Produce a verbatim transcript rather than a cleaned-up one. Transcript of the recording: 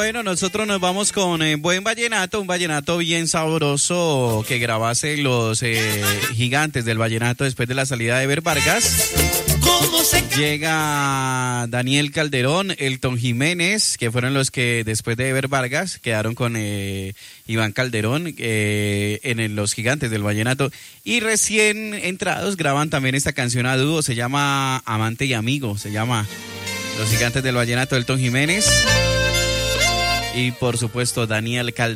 Bueno, nosotros nos vamos con eh, buen vallenato, un vallenato bien sabroso que grabase los eh, gigantes del vallenato después de la salida de Ever Vargas. Llega Daniel Calderón, Elton Jiménez, que fueron los que después de Ever Vargas quedaron con eh, Iván Calderón eh, en el, los gigantes del vallenato. Y recién entrados graban también esta canción a dúo, se llama Amante y Amigo, se llama Los Gigantes del Vallenato, Elton Jiménez y por supuesto Daniel Calderón.